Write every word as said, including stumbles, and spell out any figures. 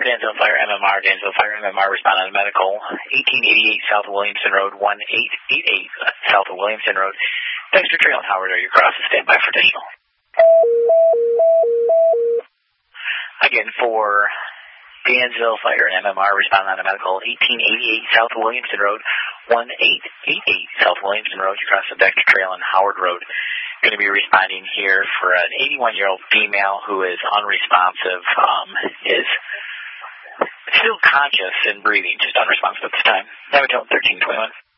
Danville Fire M M R. Danville Fire M M R respond on medical. eighteen eighty-eight South Williamson Road, one eight eight eight South Williamson Road. Dexter Trail and Howard, are you across the standby for additional? Again, for Danville Fire and M M R, respond on the medical, eighteen eighty-eight South Williamson Road, one eight eight eight South Williamson Road. You cross the Dexter Trail and Howard Road. Going to be responding here for an eighty-one-year-old female who is unresponsive, um, is still conscious and breathing, just unresponsive at this time. Navigatone thirteen twenty-one.